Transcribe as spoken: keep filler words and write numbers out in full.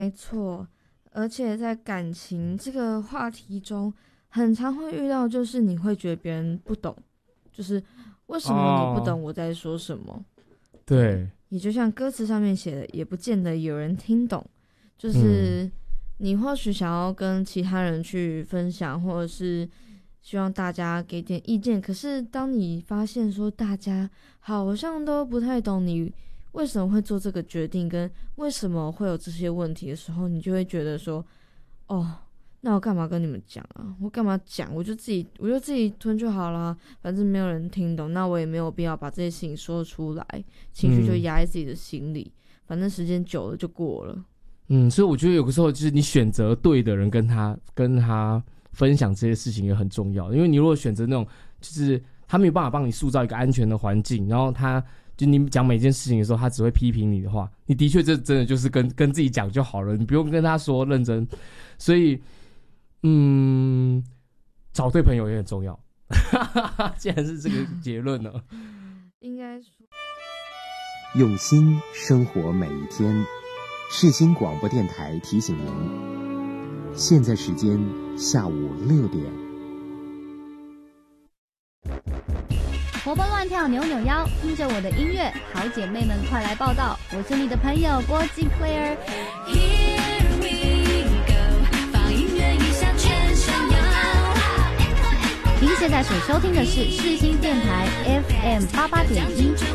没错，而且在感情这个话题中，很常会遇到，就是你会觉得别人不懂，就是为什么你不懂我在说什么？哦、 对， 也就像歌词上面写的，也不见得有人听懂。就是你或许想要跟其他人去分享，或者是希望大家给点意见，可是当你发现说大家好像都不太懂你为什么会做这个决定，跟为什么会有这些问题的时候，你就会觉得说，哦，那我干嘛跟你们讲啊？我干嘛讲？我就自己，我就自己吞就好了，反正没有人听懂，那我也没有必要把这些事情说出来，情绪就压在自己的心里，嗯、反正时间久了就过了。 嗯，所以我觉得有个时候就是你选择对的人跟他跟他分享这些事情也很重要，因为你如果选择那种就是他没有办法帮你塑造一个安全的环境，然后他就你讲每件事情的时候他只会批评你的话，你的确这真的就是跟跟自己讲就好了，你不用跟他说认真。所以嗯，找对朋友也很重要。既然是这个结论呢， 应该说用心生活每一天。世新广播电台提醒您，现在时间下午六点。 活蹦乱跳扭扭腰，听着我的音乐，好姐妹们快来报道！我是你的朋友郭姬 Claire。您现在所收听的是世新电台 F M 八八点一。